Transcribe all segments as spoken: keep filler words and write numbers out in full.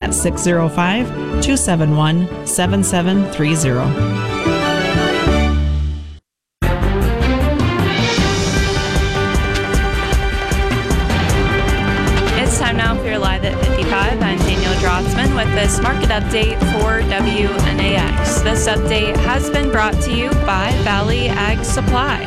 at six oh five, two seven one, seven seven three zero. It's time now for your Live at fifty-five. I'm Danielle Drotzman with this market update for W N A X. This update has been brought to you by Valley Ag Supply.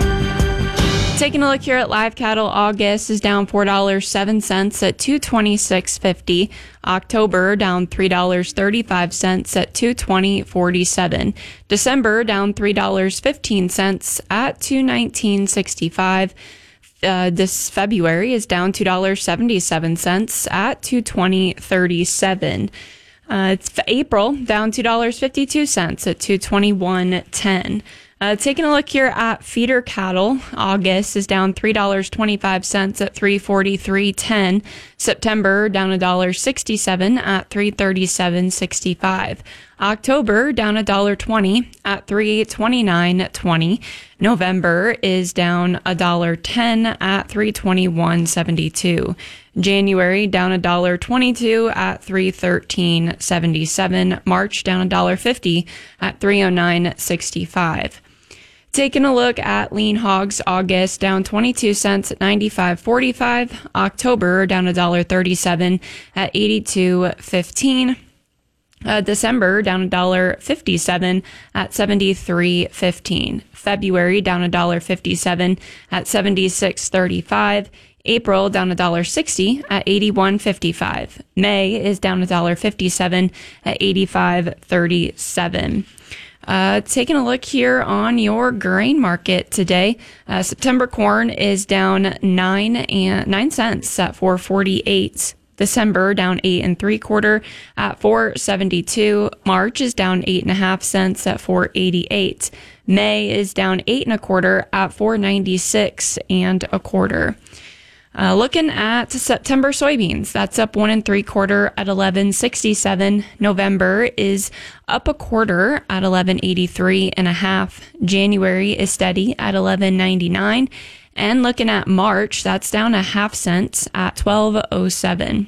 Taking a look here at live cattle, August is down four dollars and seven cents at two twenty-six fifty. October down three dollars and thirty-five cents at two twenty forty-seven. December down three dollars and fifteen cents at two nineteen sixty-five. Uh, this February is down two dollars and seventy-seven cents at two twenty thirty-seven. Uh, it's April down two dollars and fifty-two cents at two twenty-one ten. Uh, taking a look here at feeder cattle, August is down three dollars and twenty-five cents at three forty-three ten. September down one dollar and sixty-seven cents at three thirty-seven sixty-five. October down one dollar and twenty cents at three twenty-nine twenty. November is down one dollar and ten cents at three twenty-one seventy-two. January down one dollar and twenty-two cents at three thirteen seventy-seven. March down one dollar and fifty cents at three oh nine sixty-five. Taking a look at lean hogs, August down twenty-two cents at ninety-five forty-five. October down one dollar and thirty-seven cents at eighty-two fifteen. Uh, December down one dollar and fifty-seven cents at seventy-three fifteen. February down one dollar and fifty-seven cents at seventy-six thirty-five. April down one dollar and sixty cents at eighty-one fifty-five. May is down one dollar and fifty-seven cents at eighty-five thirty-seven. Uh, taking a look here on your grain market today, uh, September corn is down nine and nine cents at four forty-eight. December down eight and three quarter at four seventy-two. March is down eight and a half cents at four eighty-eight. May is down eight and a quarter at four ninety-six and a quarter. Uh, looking at September soybeans, that's up one and three quarter at eleven sixty-seven. November is up a quarter at eleven eighty-three and a half. January is steady at eleven ninety-nine. And looking at March, that's down a half cent at twelve oh seven.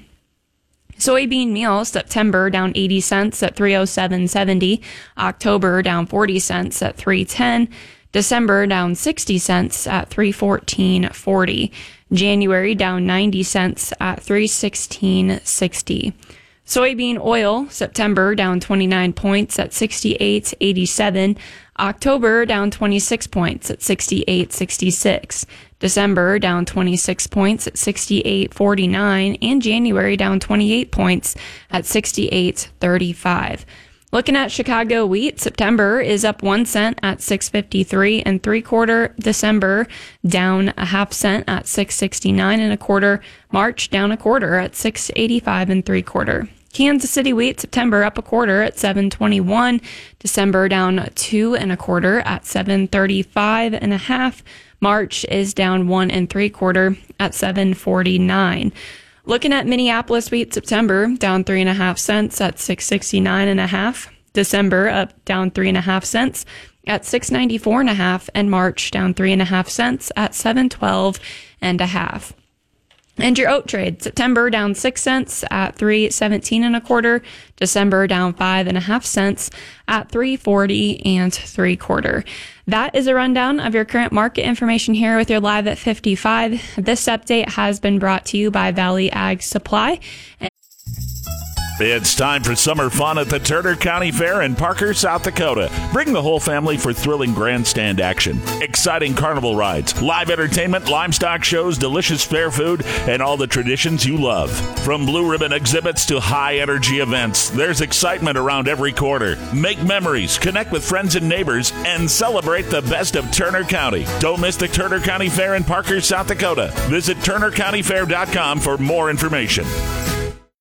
Soybean meal, September down eighty cents at three oh seven seventy. October down forty cents at three ten. December down sixty cents at three fourteen forty. January down ninety cents at three sixteen sixty. Soybean oil, September down twenty-nine points at sixty-eight eighty-seven. October down twenty-six points at sixty-eight sixty-six. December down twenty-six points at sixty-eight forty-nine. And January down twenty-eight points at sixty-eight thirty-five. Looking at Chicago wheat, September is up one cent at six fifty-three and three quarter. December down a half cent at six sixty-nine and a quarter. March down a quarter at six eighty-five and three quarter. Kansas City wheat, September up a quarter at seven twenty-one. December down two and a quarter at seven thirty-five and a half. March is down one and three quarter at seven forty-nine. Looking at Minneapolis wheat, September down three and a half cents at six sixty-nine and a half. December up down three and a half cents at six ninety-four and a half, and March down three and a half cents at seven twelve and a half. And your oat trade, September down six cents at three seventeen and a quarter. December down five and a half cents at three forty and three quarter. That is a rundown of your current market information here with your Live at fifty-five. This update has been brought to you by Valley Ag Supply. It's time for summer fun at the Turner County Fair in Parker, South Dakota. Bring the whole family for thrilling grandstand action, exciting carnival rides, live entertainment, livestock shows, delicious fair food, and all the traditions you love. From blue ribbon exhibits to high-energy events, there's excitement around every corner. Make memories, connect with friends and neighbors, and celebrate the best of Turner County. Don't miss the Turner County Fair in Parker, South Dakota. Visit turner county fair dot com for more information.